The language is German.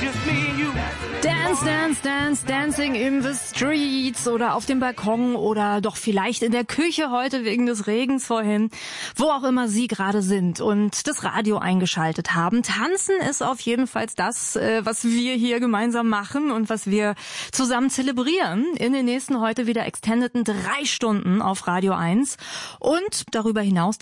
Dance, dance, dance, dancing in the streets oder auf dem Balkon oder doch vielleicht in der Küche heute wegen des Regens vorhin, wo auch immer Sie gerade sind und das Radio eingeschaltet haben. Tanzen ist auf jeden Fall das, was wir hier gemeinsam machen und was wir zusammen zelebrieren in den nächsten heute wieder extendeten 3 Stunden auf Radio 1 und darüber hinaus